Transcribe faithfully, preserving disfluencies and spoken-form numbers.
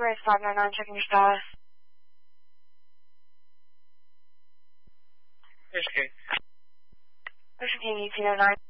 Emirates five nine nine, checking your status. H K. Ocean Team eighteen oh nine.